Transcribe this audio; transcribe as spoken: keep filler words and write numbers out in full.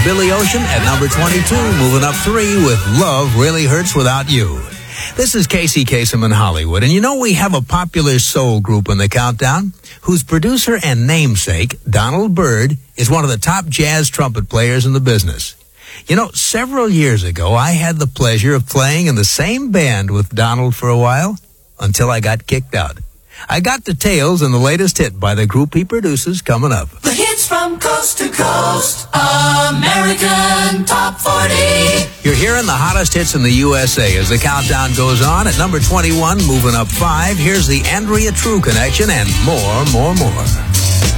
Billy Ocean at number twenty-two, moving up three with Love Really Hurts Without You. This is Casey Kasem in Hollywood, and you know we have a popular soul group in the countdown whose producer and namesake, Donald Byrd, is one of the top jazz trumpet players in the business. You know, several years ago, I had the pleasure of playing in the same band with Donald for a while until I got kicked out. I got details in the latest hit by the group he produces coming up. The hits from coast to coast, American Top forty. You're hearing the hottest hits in the U S A as the countdown goes on. At number twenty-one, moving up five, here's the Andrea True Connection and more, more, more.